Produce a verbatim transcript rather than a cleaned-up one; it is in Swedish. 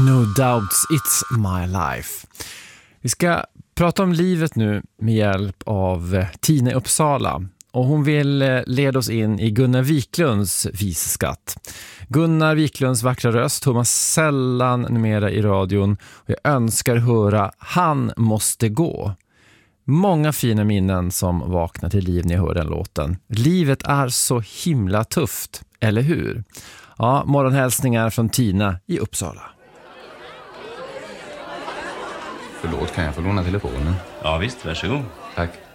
No doubts, it's my life. Vi ska prata om livet nu med hjälp av Tina i Uppsala. Och hon vill leda oss in i Gunnar Wiklunds visskatt. Gunnar Wiklunds vackra röst hör man sällan numera i radion. Och jag önskar höra Han måste gå. Många fina minnen som vaknar till liv när jag hör den låten. Livet är så himla tufft, eller hur? Ja, morgonhälsningar från Tina i Uppsala. Förlåt, kan jag få låna telefonen? Ja visst, varsågod. Tack.